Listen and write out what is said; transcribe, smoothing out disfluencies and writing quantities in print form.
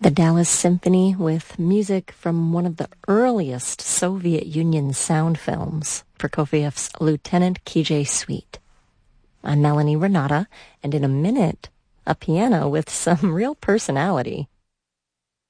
The Dallas Symphony with music from one of the earliest Soviet Union sound films, Prokofiev's Lieutenant Kijé Suite. I'm Melanie Renata, and in a minute, a piano with some real personality.